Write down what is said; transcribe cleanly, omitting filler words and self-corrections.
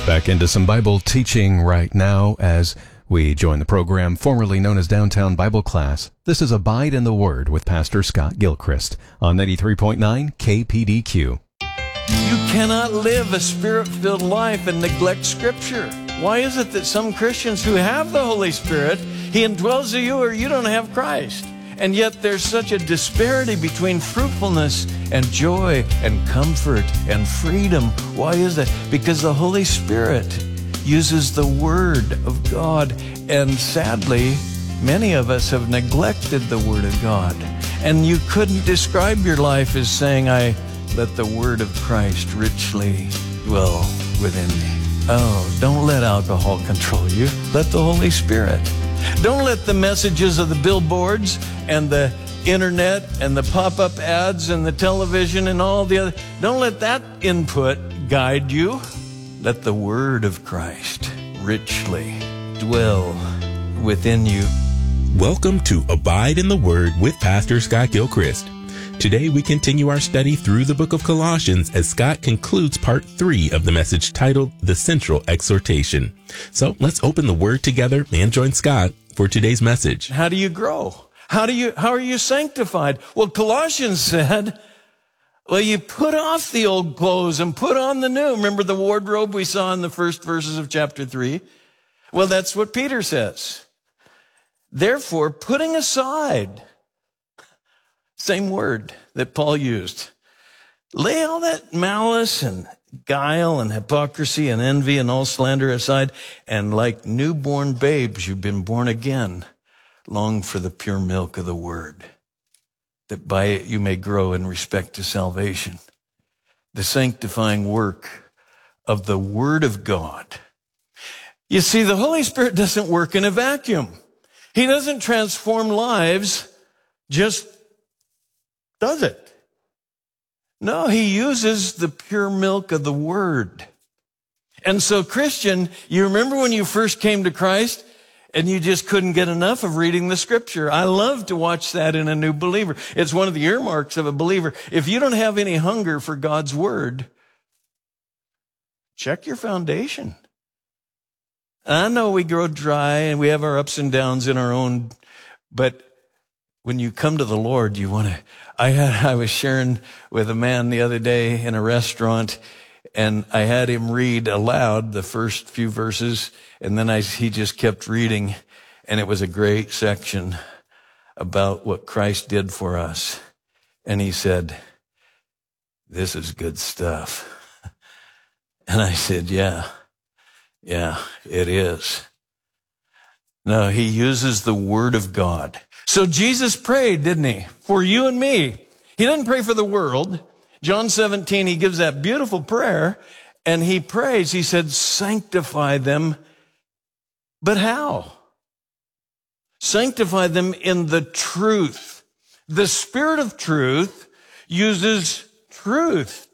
Back into some Bible teaching right now as we join the program formerly known as Downtown Bible Class. This is Abide in the Word with Pastor Scott Gilchrist on 93.9 KPDQ. You cannot live a Spirit-filled life and neglect Scripture. Why is it that some Christians who have the Holy Spirit, He indwells in you, or you don't have Christ? And yet there's such a disparity between fruitfulness and joy and comfort and freedom. Why is that? Because the Holy Spirit uses the Word of God. And sadly, many of us have neglected the Word of God. And you couldn't describe your life as saying, I let the Word of Christ richly dwell within me. Oh, don't let alcohol control you. Let the Holy Spirit. Don't let the messages of the billboards and the internet and the pop-up ads and the television and all the other, don't let that input guide you. Let the Word of Christ richly dwell within you. Welcome to Abide in the Word with Pastor Scott Gilchrist. Today we continue our study through the book of Colossians as Scott concludes part 3 of the message titled The Central Exhortation. So let's open the Word together and join Scott for today's message. How do you grow? How are you sanctified? Well, Colossians said, well, you put off the old clothes and put on the new. Remember the wardrobe we saw in the first verses of chapter 3? Well, that's what Peter says. Therefore, putting aside, same word that Paul used, lay all that malice and guile and hypocrisy and envy and all slander aside, and like newborn babes, you've been born again. Long for the pure milk of the Word, that by it you may grow in respect to salvation. The sanctifying work of the Word of God. You see, the Holy Spirit doesn't work in a vacuum. He doesn't transform lives, just does it. No, He uses the pure milk of the Word. And so, Christian, you remember when you first came to Christ and you just couldn't get enough of reading the Scripture? I love to watch that in a new believer. It's one of the earmarks of a believer. If you don't have any hunger for God's Word, check your foundation. I know we grow dry and we have our ups and downs in our own, but when you come to the Lord, you want to. I was sharing with a man the other day in a restaurant, and I had him read aloud the first few verses, and then he just kept reading, and it was a great section about what Christ did for us. And he said, "This is good stuff." And I said, yeah, it is. No, He uses the Word of God. So Jesus prayed, didn't He? For you and me. He didn't pray for the world. John 17, He gives that beautiful prayer, and He prays. He said, sanctify them. But how? Sanctify them in the truth. The Spirit of truth uses truth